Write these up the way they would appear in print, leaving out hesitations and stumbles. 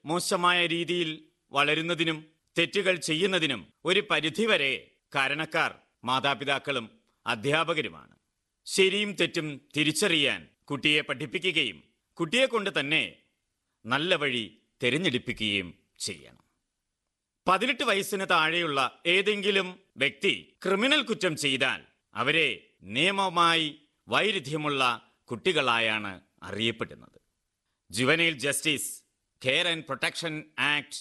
മോശമായ രീതിയിൽ വളരുന്നതിനും തെറ്റുകൾ ചെയ്യുന്നതിനും ഒരു പരിധിവരെ കാരണക്കാർ മാതാപിതാക്കളും അധ്യാപകരുമാണ്. ശരിയും തെറ്റും തിരിച്ചറിയാൻ കുട്ടിയെ പഠിപ്പിക്കുകയും കുട്ടിയെക്കൊണ്ട് തന്നെ നല്ല വഴി തിരഞ്ഞെടുപ്പിക്കുകയും ചെയ്യണം. 18 വയസ്സിന് താഴെയുള്ള ഏതെങ്കിലും വ്യക്തി ക്രിമിനൽ കുറ്റം ചെയ്താൽ അവരെ നിയമവുമായി വൈരുദ്ധ്യമുള്ള കുട്ടികളായാണ് അറിയപ്പെടുന്നത്. Juvenile justice care and protection act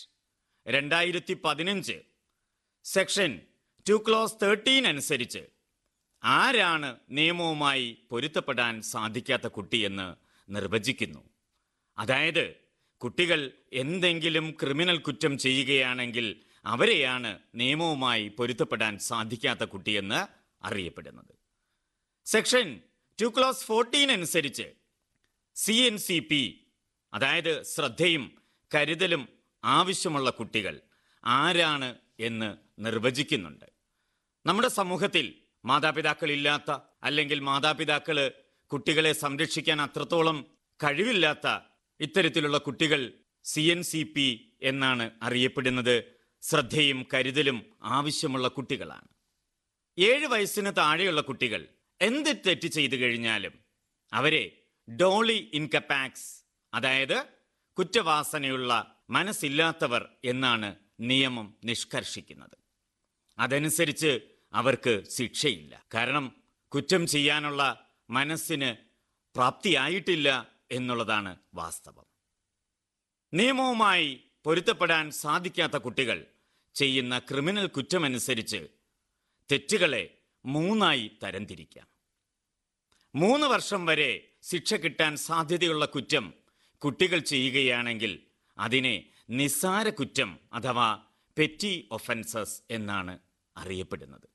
2015 section 2 close 13 അനുസരിച്ച് ആരാണ് നിയമവുമായി പൊരുത്തപ്പെടാൻ സാധിക്കാത്ത കുട്ടിയെന്ന് നിർവചിക്കുന്നു. അതായത് കുട്ടികൾ എന്തെങ്കിലും ക്രിമിനൽ കുറ്റം ചെയ്യുകയാണെങ്കിൽ അവരെയാണ് നിയമവുമായി പൊരുത്തപ്പെടാൻ സാധിക്കാത്ത കുട്ടിയെന്ന് അറിയപ്പെടുന്നത്. സെക്ഷൻ 2 ക്ലോസ് 14 അനുസരിച്ച് CNCP, അതായത് ശ്രദ്ധയും കരുതലും ആവശ്യമുള്ള കുട്ടികൾ ആരാണ് എന്ന് നിർവചിക്കുന്നുണ്ട്. നമ്മുടെ സമൂഹത്തിൽ മാതാപിതാക്കളില്ലാത്ത അല്ലെങ്കിൽ മാതാപിതാക്കള് കുട്ടികളെ സംരക്ഷിക്കാൻ അത്രത്തോളം കഴിവില്ലാത്ത ഇത്തരത്തിലുള്ള കുട്ടികൾ CNCP എന്നാണ് അറിയപ്പെടുന്നത്. ശ്രദ്ധയും കരുതലും ആവശ്യമുള്ള കുട്ടികളാണ്. 7 വയസ്സിന് താഴെയുള്ള കുട്ടികൾ എന്ത് തെറ്റ് ചെയ്തു കഴിഞ്ഞാലും അവരെ ഡോളി ഇൻകപാക്സ്, അതായത് കുറ്റവാസനയുള്ള മനസ്സില്ലാത്തവർ എന്നാണ് നിയമം നിഷ്കർഷിക്കുന്നത്. അതനുസരിച്ച് അവർക്ക് ശിക്ഷയില്ല. കാരണം കുറ്റം ചെയ്യാനുള്ള മനസ്സിന് പ്രാപ്തിയായിട്ടില്ല എന്നുള്ളതാണ് വാസ്തവം. നിയമവുമായി പൊരുത്തപ്പെടാൻ സാധിക്കാത്ത കുട്ടികൾ ചെയ്യുന്ന ക്രിമിനൽ കുറ്റമനുസരിച്ച് തെറ്റുകളെ 3 തരംതിരിക്കാം. 3 വർഷം വരെ ശിക്ഷ കിട്ടാൻ സാധ്യതയുള്ള കുറ്റം കുട്ടികൾ ചെയ്യുകയാണെങ്കിൽ അതിനെ നിസ്സാര കുറ്റം അഥവാ പെറ്റി ഒഫൻസസ് എന്നാണ് അറിയപ്പെടുന്നത്.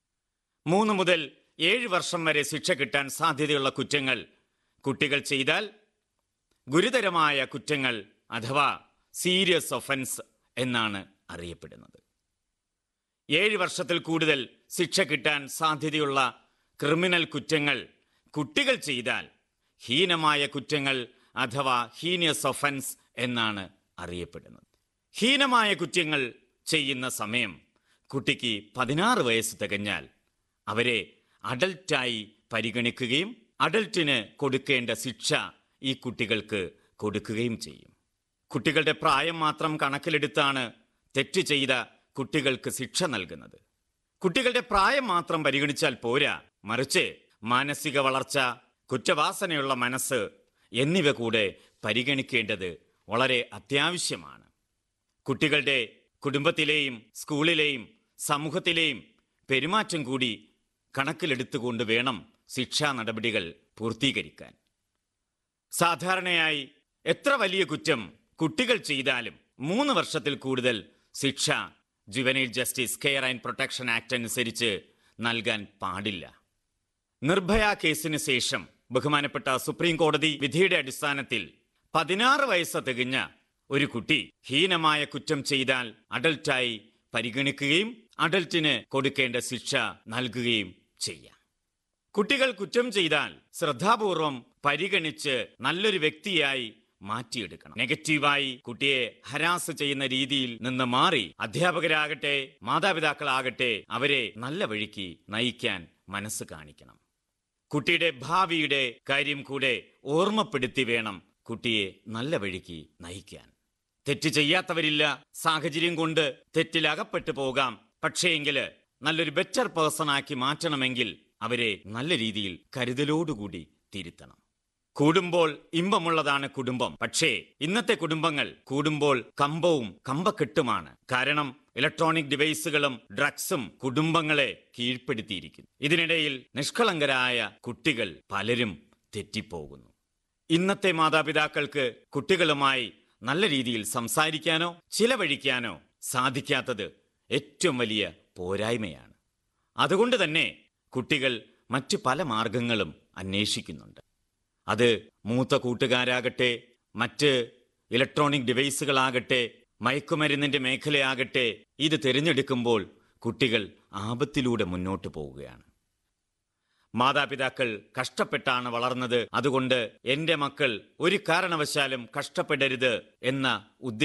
3 മുതൽ 7 വർഷം വരെ ശിക്ഷ കിട്ടാൻ സാധ്യതയുള്ള കുറ്റങ്ങൾ കുട്ടികൾ ചെയ്താൽ ഗുരുതരമായ കുറ്റങ്ങൾ അഥവാ സീരിയസ് ഒഫൻസ് എന്നാണ് അറിയപ്പെടുന്നത്. 7 വർഷത്തിൽ കൂടുതൽ ശിക്ഷ കിട്ടാൻ സാധ്യതയുള്ള ക്രിമിനൽ കുറ്റങ്ങൾ കുട്ടികൾ ചെയ്താൽ ഹീനമായ കുറ്റങ്ങൾ അഥവാ ഹീനിയസ് ഒഫൻസ് എന്നാണ് അറിയപ്പെടുന്നത്. ഹീനമായ കുറ്റങ്ങൾ ചെയ്യുന്ന സമയം കുട്ടിക്ക് 16 വയസ്സ് തികഞ്ഞാൽ അവരെ അഡൽട്ടായി പരിഗണിക്കുകയും അഡൽട്ടിന് കൊടുക്കേണ്ട ശിക്ഷ ഈ കുട്ടികൾക്ക് കൊടുക്കുകയും ചെയ്യും. കുട്ടികളുടെ പ്രായം മാത്രം കണക്കിലെടുത്താണ് തെറ്റ് ചെയ്ത കുട്ടികൾക്ക് ശിക്ഷ നൽകുന്നത്. കുട്ടികളുടെ പ്രായം മാത്രം പരിഗണിച്ചാൽ പോരാ, മറിച്ച് മാനസിക വളർച്ച, കുറ്റവാസനയുള്ള മനസ്സ് എന്നിവ കൂടെ പരിഗണിക്കേണ്ടത് വളരെ അത്യാവശ്യമാണ്. കുട്ടികളുടെ കുടുംബത്തിലെയും സ്കൂളിലെയും സമൂഹത്തിലെയും പെരുമാറ്റം കൂടി കണക്കിലെടുത്തുകൊണ്ട് വേണം ശിക്ഷാ നടപടികൾ പൂർത്തീകരിക്കാൻ. സാധാരണയായി എത്ര വലിയ കുറ്റം കുട്ടികൾ ചെയ്താലും 3 വർഷത്തിൽ കൂടുതൽ ശിക്ഷ juvenile justice care and protection act അനുസരിച്ച് നൽകാൻ പാടില്ല. നിർഭയ കേസിന് ശേഷം ബഹുമാനപ്പെട്ട സുപ്രീം കോടതി വിധിയുടെ അടിസ്ഥാനത്തിൽ 16 വയസ്സ് തികഞ്ഞ ഒരു കുട്ടി ഹീനമായ കുറ്റം ചെയ്താൽ അഡൽട്ടായി പരിഗണിക്കുകയും അഡൽട്ടിന് കൊടുക്കേണ്ട ശിക്ഷ നൽകുകയും ചെയ്യാം. കുട്ടികൾ കുറ്റം ചെയ്താൽ ശ്രദ്ധാപൂർവം പരിഗണിച്ച് നല്ലൊരു വ്യക്തിയായി മാറ്റിയെടുക്കണം. നെഗറ്റീവായി കുട്ടിയെ ഹരാസ് ചെയ്യുന്ന രീതിയിൽ നിന്ന് മാറി അധ്യാപകരാകട്ടെ മാതാപിതാക്കളാകട്ടെ അവരെ നല്ല വഴിക്ക് നയിക്കാൻ മനസ്സ് കാണിക്കണം. കുട്ടിയുടെ ഭാവിയുടെ കാര്യം കൂടെ ഓർമ്മപ്പെടുത്തി വേണം കുട്ടിയെ നല്ല വഴിക്ക് നയിക്കാൻ. തെറ്റ് ചെയ്യാത്തവരില്ല, സാഹചര്യം കൊണ്ട് തെറ്റിലകപ്പെട്ടു പോകാം. പക്ഷേയെങ്കിൽ നല്ലൊരു ബെറ്റർ പേഴ്സണാക്കി മാറ്റണമെങ്കിൽ അവരെ നല്ല രീതിയിൽ കരുതലോടുകൂടി തിരുത്തണം. കൂടുമ്പോൾ ഇമ്പമുള്ളതാണ് കുടുംബം. പക്ഷേ ഇന്നത്തെ കുടുംബങ്ങൾ കൂടുമ്പോൾ കമ്പവും കമ്പക്കെട്ടുമാണ്. കാരണം ഇലക്ട്രോണിക് ഡിവൈസുകളും ഡ്രഗ്സും കുടുംബങ്ങളെ കീഴ്പ്പെടുത്തിയിരിക്കുന്നു. ഇതിനിടയിൽ നിഷ്കളങ്കരായ കുട്ടികൾ പലരും തെറ്റിപ്പോകുന്നു. ഇന്നത്തെ മാതാപിതാക്കൾക്ക് കുട്ടികളുമായി നല്ല രീതിയിൽ സംസാരിക്കാനോ ചിലവഴിക്കാനോ സാധിക്കാത്തത് ഏറ്റവും വലിയ പോരായ്മയാണ്. അതുകൊണ്ട് തന്നെ കുട്ടികൾ മറ്റു പല മാർഗങ്ങളും അന്വേഷിക്കുന്നുണ്ട്. അത് മൂത്ത കൂട്ടുകാരാകട്ടെ, മറ്റ് ഇലക്ട്രോണിക് ഡിവൈസുകളാകട്ടെ, മയക്കുമരുന്നിന്റെ മേഖലയാകട്ടെ, ഇത് തിരഞ്ഞെടുക്കുമ്പോൾ കുട്ടികൾ ആപത്തിലൂടെ മുന്നോട്ട് പോവുകയാണ്. മാതാപിതാക്കൾ കഷ്ടപ്പെട്ടാണ് വളർന്നത്, അതുകൊണ്ട് എൻ്റെ മക്കൾ ഒരു കാരണവശാലും കഷ്ടപ്പെടരുത് എന്ന ഉദ്ദേശം